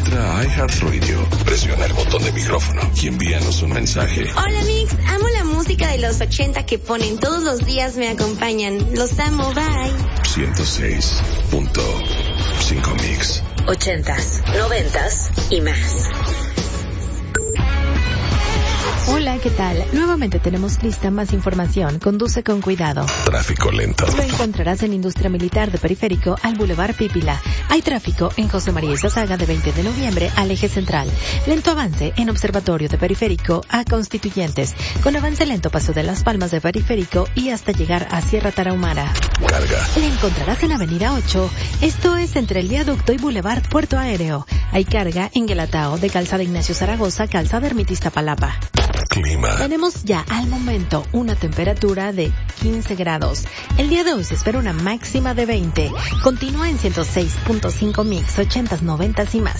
Entra a iHeartRadio, presiona el botón de micrófono y envíanos un mensaje. Hola Mix, amo la música de los 80 que ponen todos los días, me acompañan. Los amo, bye. 106.5 Mix. 80s, 90s y más. Hola, ¿qué tal? Nuevamente tenemos lista más información. Conduce con cuidado. Tráfico lento. Lo encontrarás en Industria Militar de Periférico al Boulevard Pípila. Hay tráfico en José María Izazaga de 20 de noviembre al Eje Central. Lento avance en Observatorio de Periférico a Constituyentes. Con avance lento Paso de las Palmas de Periférico y hasta llegar a Sierra Tarahumara. Carga. Le encontrarás en Avenida 8. Esto es entre el Viaducto y Boulevard Puerto Aéreo. Hay carga en Guelatao de Calzada Ignacio Zaragoza, Calzada Ermita Iztapalapa. Clima. Tenemos ya al momento una temperatura de 15 grados. El día de hoy se espera una máxima de 20. Continúa en 106.5 Mix, 80s, 90s y más.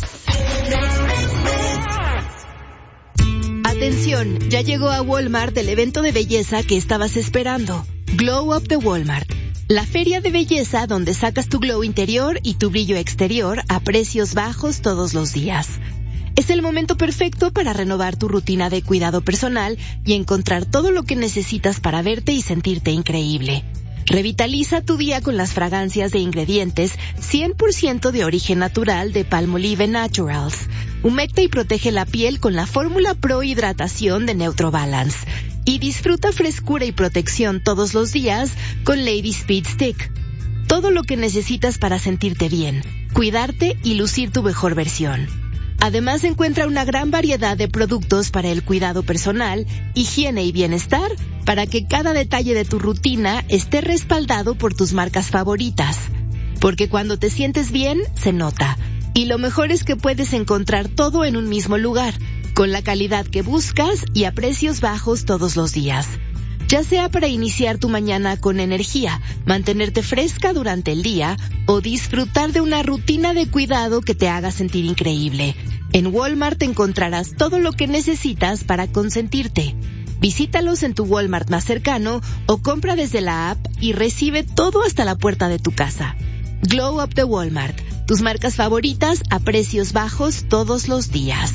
Atención, ya llegó a Walmart el evento de belleza que estabas esperando. Glow Up de Walmart. La feria de belleza donde sacas tu glow interior y tu brillo exterior a precios bajos todos los días. Es el momento perfecto para renovar tu rutina de cuidado personal y encontrar todo lo que necesitas para verte y sentirte increíble. Revitaliza tu día con las fragancias de ingredientes 100% de origen natural de Palmolive Naturals. Humecta y protege la piel con la fórmula Pro Hidratación de Neutrobalance. Y disfruta frescura y protección todos los días con Lady Speed Stick. Todo lo que necesitas para sentirte bien, cuidarte y lucir tu mejor versión. Además encuentra una gran variedad de productos para el cuidado personal, higiene y bienestar, para que cada detalle de tu rutina esté respaldado por tus marcas favoritas. Porque cuando te sientes bien, se nota. Y lo mejor es que puedes encontrar todo en un mismo lugar, con la calidad que buscas y a precios bajos todos los días. Ya sea para iniciar tu mañana con energía, mantenerte fresca durante el día o disfrutar de una rutina de cuidado que te haga sentir increíble. En Walmart encontrarás todo lo que necesitas para consentirte. Visítalos en tu Walmart más cercano o compra desde la app y recibe todo hasta la puerta de tu casa. Glow Up de Walmart. Tus marcas favoritas a precios bajos todos los días.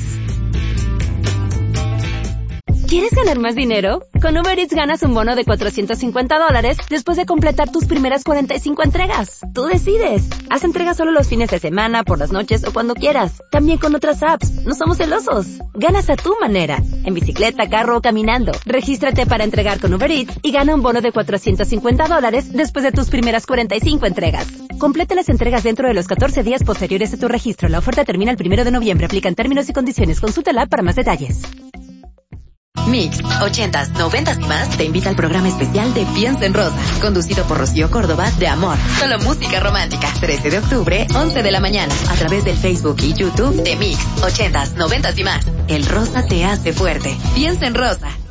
¿Quieres ganar más dinero? Con Uber Eats ganas un bono de $450 después de completar tus primeras 45 entregas. Tú decides. Haz entregas solo los fines de semana, por las noches o cuando quieras. También con otras apps. No somos celosos. Ganas a tu manera. En bicicleta, carro o caminando. Regístrate para entregar con Uber Eats y gana un bono de $450 después de tus primeras 45 entregas. Completa las entregas dentro de los 14 días posteriores a tu registro. La oferta termina el 1 de noviembre. Aplican términos y condiciones. Consulta la app para más detalles. Mix, 80s, 90s y más te invita al programa especial de Piensa en Rosa, conducido por Rocío Córdoba de Amor. Solo música romántica. 13 de octubre, 11 de la mañana, a través del Facebook y YouTube de Mix, 80s, 90s y más. El rosa te hace fuerte. Piensa en Rosa.